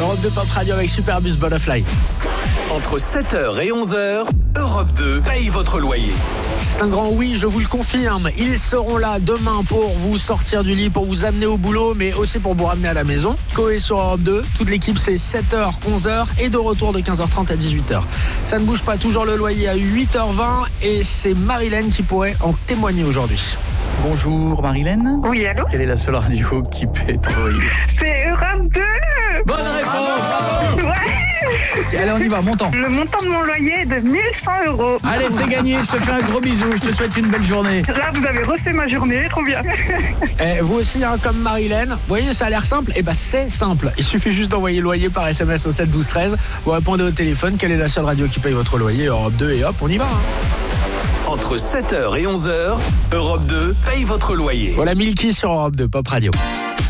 Europe 2 Pop Radio avec Superbus Butterfly. Entre 7h et 11h, Europe 2 paye votre loyer. C'est un grand oui, je vous le confirme. Ils seront là demain pour vous sortir du lit, pour vous amener au boulot, mais aussi pour vous ramener à la maison. Coé sur Europe 2, toute l'équipe c'est 7h, 11h et de retour de 15h30 à 18h. Ça ne bouge pas, toujours le loyer à 8h20 et c'est Marilène qui pourrait en témoigner aujourd'hui. Bonjour Marilène. Oui, allô? Quelle est la seule radio qui paie ton loyer? C'est Europe 2. Bonne réponse, bravo. Ouais. Allez, on y va, montant. Le montant de mon loyer est de 1100 €. Allez, c'est gagné, je te fais un gros bisou, je te souhaite une belle journée. Là, vous avez refait ma journée, trop bien. Vous aussi, comme Marilène, vous voyez, ça a l'air simple. Eh ben, c'est simple. Il suffit juste d'envoyer le loyer par SMS au 7 12 13. Vous répondez au téléphone, quelle est la seule radio qui paye votre loyer? Europe 2 et hop, on y va. Entre 7h et 11h, Europe 2 paye votre loyer. Voilà Milky sur Europe 2 Pop Radio.